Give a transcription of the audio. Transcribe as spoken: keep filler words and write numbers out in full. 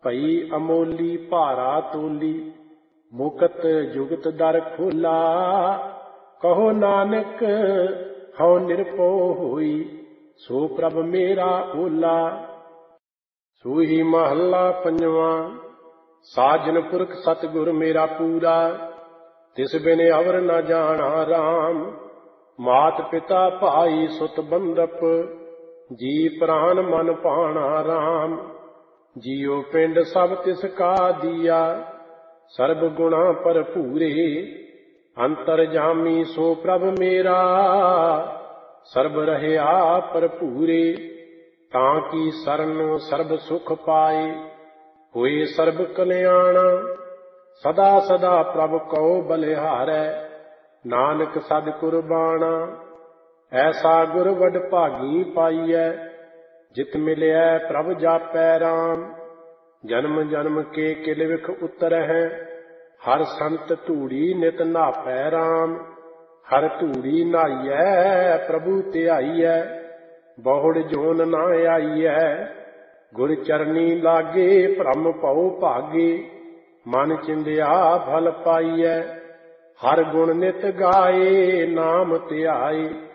ਭਈ ਅਮੋਲੀ ਭਾਰਾ ਤੋਲੀ, ਮੁਕਤ ਜੁਗਤ ਦਰ ਖੋਲਾ। ਕਹੋ ਨਾਨਕ ਹਉ ਨਿਰਭਉ ਹੋਈ, ਸੋ ਪ੍ਰਭ ਮੇਰਾ ਓਲਾ। ਸੂਹੀ ਮਹੱਲਾ ਪੰਜਵਾਂ। ਸਾਜਨ ਪੁਰਖ ਸਤਿਗੁਰ ਮੇਰਾ ਪੂਰਾ, ਤਿਸ ਬਿਨ ਅਵਰ ਨ ਜਾਣਾ ਰਾਮ। ਮਾਤ ਪਿਤਾ ਭਾਈ ਸੁਤ ਬੰਧਪ, ਜੀ ਪ੍ਰਾਨ ਮਨ ਭਾਣਾ ਰਾਮ। ਜੀਉ ਪਿੰਡ ਸਭ ਤਿਸ ਕਾ ਦੀਆ, ਸਰਬ ਗੁਣਾ ਭਰਪੂਰੇ। ਅੰਤਰਜਾਮੀ ਸੋ ਪ੍ਰਭ ਮੇਰਾ, ਸਰਬ ਰਹਿਆ ਭਰਪੂਰੇ। ਤਾਂ ਕੀ ਸਰਨ ਸਰਬ ਸੁਖ ਪਾਏ, ਹੋਏ ਸਰਬ ਕਲਿਆਣ। ਸਦਾ ਸਦਾ ਪ੍ਰਭ ਕਉ ਬਲਿਹਾਰੈ, ਨਾਨਕ ਸਦ ਕੁਰਬਾਨਾ। ਐਸਾ ਗੁਰ ਵਡ ਭਾਗੀ ਪਾਈਐ, ਜਿਤ ਮਿਲਿਐ ਪ੍ਰਭ ਜਾਪੈ ਰਾਮ। ਜਨਮ ਜਨਮ ਕੇ ਕਿਲ ਵਿਖ ਉਤਰਹਿ, ਹਰ ਸੰਤ ਧੂੜੀ ਨਿਤ ਨਾਪੈ ਰਾਮ। ਹਰ ਧੂੜੀ ਨਾਈਐ ਪ੍ਰਭੂ ਧਿਆਈਐ, ਬਹੁੜ ਜੋਨ ਨਾ ਆਈਐ। ਗੁਰ ਚਰਨੀ ਲਾਗੇ ਭ੍ਰਮ ਭਉ ਭਾਗੇ, ਮਨ ਚਿੰਦਿਆ ਫਲ ਪਾਈਐ। ਹਰ ਗੁਣ ਨਿਤ ਗਾਏ ਨਾਮ ਧਿਆਏ,